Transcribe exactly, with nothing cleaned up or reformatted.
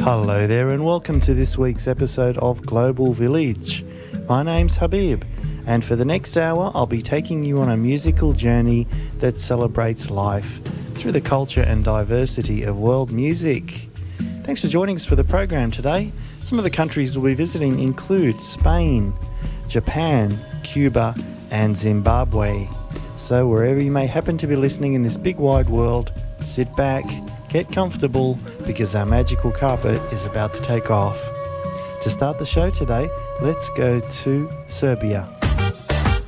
Hello there and welcome to this week's episode of Global Village. My name's Habib, and for the next hour I'll be taking you on a musical journey that celebrates life through the culture and diversity of world music. Thanks for joining us for the program today. Some of the countries we'll be visiting include Spain, Japan, Cuba and Zimbabwe. So wherever you may happen to be listening in this big wide world, sit back, get comfortable, because our magical carpet is about to take off. To start the show today, let's go to Serbia.